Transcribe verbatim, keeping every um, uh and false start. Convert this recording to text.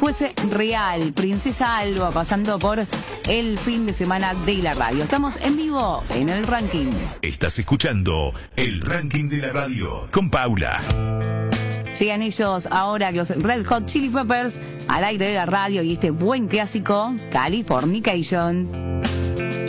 fuese real. Princesa Alba pasando por el fin de semana de la radio. Estamos en vivo en el ranking. Estás escuchando el ranking de la radio con Paula. Llegan ellos ahora, los Red Hot Chili Peppers, al aire de la radio y este buen clásico, Californication.